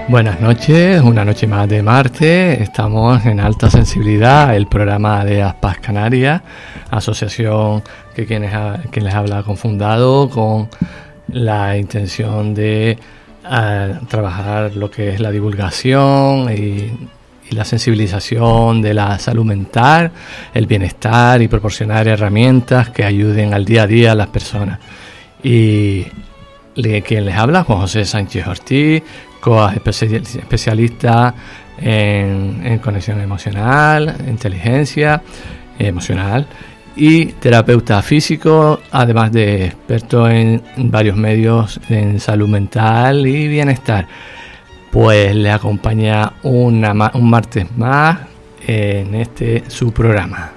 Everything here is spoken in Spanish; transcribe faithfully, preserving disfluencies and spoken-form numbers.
Buenas noches, una noche más de martes. Estamos en Alta Sensibilidad, el programa de Aspas Canarias, asociación que quienes ha, quien les habla ha confundado con la intención de uh, trabajar lo que es la divulgación y, y la sensibilización de la salud mental, el bienestar y proporcionar herramientas que ayuden al día a día a las personas. Y quien les habla, Juan José Sánchez Ortiz, coach especialista en, en conexión emocional, inteligencia emocional y terapeuta físico, además de experto en varios medios en salud mental y bienestar. Pues le acompaña una, un martes más en este su programa.